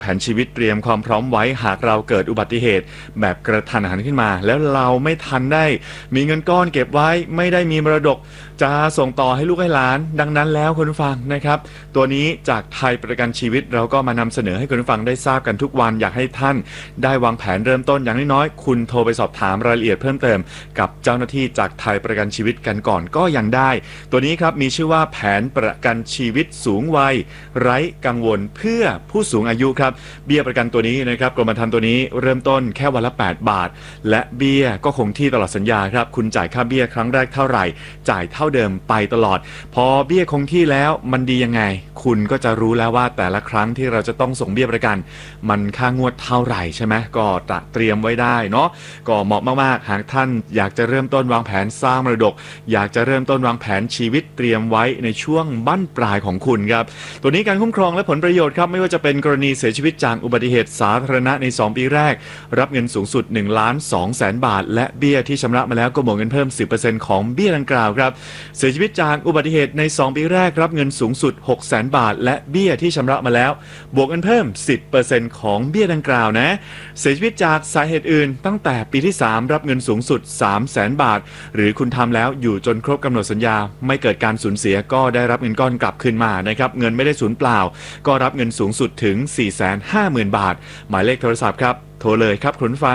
แผนชีวิตเตรียมความพร้อมไว้หากเราเกิดอุบัติเหตุแบบกระทันหันขึ้นมาแล้วเราไม่ทันได้มีเงินก้อนเก็บไว้ไม่ได้มีมรดกจะส่งต่อให้ลูกให้หลานดังนั้นแล้วคุณผู้ฟังนะครับตัวนี้จากไทยประกันชีวิตเราก็มานำเสนอให้คุณผู้ฟังได้ทราบกันทุกวันอยากให้ท่านได้วางแผนเริ่มต้นอย่างน้อยๆคุณโทรไปสอบถามรายละเอียดเพิ่มเติมกับเจ้าหน้าที่จากไทยประกันชีวิตกันก่อนก็ยังได้ตัวนี้ครับมีชื่อว่าแผนประกันชีวิตสูงวัยไร้กังวลเพื่อผู้สูงอายุครับเบี้ยประกันตัวนี้นะครับกรมธรรม์ตัวนี้เริ่มต้นแค่วันละ8 บาทและเบี้ยก็คงที่ตลอดสัญญาครับคุณจ่ายค่าเบี้ยครั้งแรกเท่าไหร่จ่ายเท่าเดิมไปตลอดพอเบี้ยคงที่แล้วมันดียังไงคุณก็จะรู้แล้วว่าแต่ละครั้งที่เราจะต้องส่งเบี้ยประกันมันค่างวดเท่าไหร่ใช่ไหมก็เตรียมไว้ได้เนาะก็เหมาะมากๆหากท่านอยากจะเริ่มต้นวางแผนสร้างมรดกอยากจะเริ่มต้นวางแผนชีวิตเตรียมไว้ในช่วงบั้นปลายของคุณครับตัวนี้การคุ้มครองและผลประโยชน์ครับไม่ว่าจะเป็นกรณีเสียชีวิตจากอุบัติเหตุสาธารณะใน2 ปีแรกรับเงินสูงสุด1,200,000 บาทและเบี้ยที่ชำระมาแล้วก็บวกเงินเพิ่ม 10% ของเบี้ยดังกล่าวครับเสียชีวิตจากอุบัติเหตุใน2 ปีแรกรับเงินสูงสุด600,000 บาทและเบี้ยที่ชำระมาแล้วบวกเงินเพิ่ม 10% ของเบี้ยดังกล่าวนะเสียชีวิตจากสาเหตุอื่นตั้งแต่ปีที่3รับเงินสูงสุด300,000 บาทหรือคุณทำแล้วอยู่จนครบกำหนดสัญญาไม่เกิดการสูญเสียก็ได้รับเงินก้อนกลับคืนมานะครับเงินไม่ได้สูญเปล่าก็รับเงินสูงสุดถึง 450,000 บาทหมายเลขโทรศัพท์ครับโทรเลยครับคุณฟัง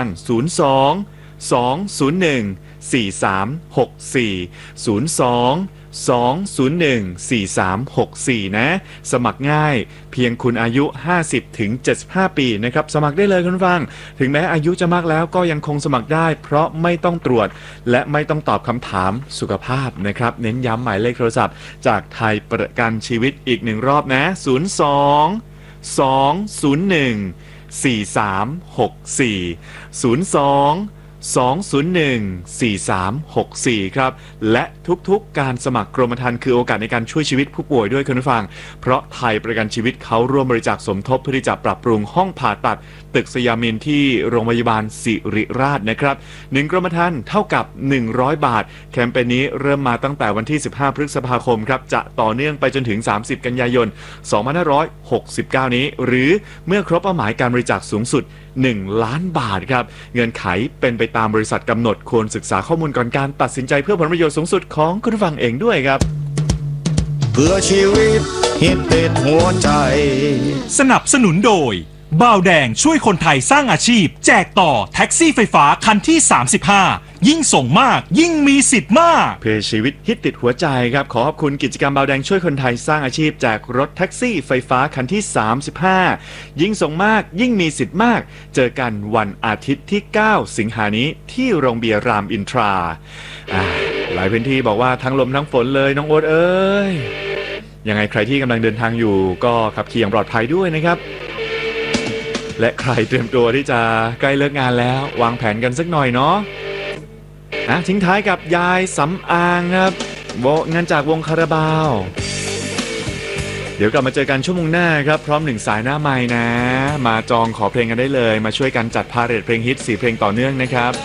02-201-4364 นะสมัครง่ายเพียงคุณอายุ 50-75 ปีนะครับสมัครได้เลยคุณฟังถึงแม้อายุจะมากแล้วก็ยังคงสมัครได้เพราะไม่ต้องตรวจและไม่ต้องตอบคำถามสุขภาพนะครับเน้นย้ำหมายเลขโทรศัพท์จากไทยประกันชีวิตอีก1 รอบนะ02-201-4364 ครับและทุกๆการสมัครกรมธรรม์คือโอกาสในการช่วยชีวิตผู้ป่วยด้วยคุณผู้ฟังเพราะไทยประกันชีวิตเขาร่วมบริจาคสมทบเพื่อที่จะปรับปรุงห้องผ่าตัดตึกสยามินที่โรงพยาบาลศิริราชนะครับ1 กรมธรรม์เท่ากับ100 บาทแคมเปญนี้เริ่มมาตั้งแต่วันที่15 พฤษภาคมครับจะต่อเนื่องไปจนถึง30 กันยายน 2569 นี้หรือเมื่อครบเป้าหมายการบริจาคสูงสุด1 ล้านบาทครับเงื่อนไขเป็นไปตามบริษัทกำหนดควรศึกษาข้อมูลก่อนการตัดสินใจเพื่อผลประโยชน์สูงสุดของคุณผู้ฟังเองด้วยครับเพื่อชีวิตฮิตติดหัวใจสนับสนุนโดยบ่าวแดงช่วยคนไทยสร้างอาชีพแจกต่อแท็กซี่ไฟฟ้าคันที่35ยิ่งส่งมากยิ่งมีสิทธิ์มากเพื่อชีวิตฮิตติดหัวใจครับขอขอบคุณกิจกรรมบ่าวแดงช่วยคนไทยสร้างอาชีพแจกรถแท็กซี่ไฟฟ้าคันที่35ยิ่งส่งมากยิ่งมีสิทธิ์มากเจอกันวันอาทิตย์ที่9 สิงหาคมนี้ที่โรงเบียร์รามอินทราหลายพื้นที่บอกว่าทั้งลมทั้งฝนเลยน้องโอ๊ตเอ้ยยังไงใครที่กำลังเดินทางอยู่ก็ขับขี่อย่างปลอดภัยด้วยนะครับและใครเตรียมตัวที่จะใกล้เลิกงานแล้ววางแผนกันสักหน่อยเนาะทิ้งท้ายกับยายสำอางครับเงินจากวงคาราบาวเดี๋ยวกลับมาเจอกันชั่วโมงหน้าครับพร้อม1 สายหน้าไมค์นะมาจองขอเพลงกันได้เลยมาช่วยกันจัดพาเหรดเพลงฮิต4 เพลงต่อเนื่องนะครับ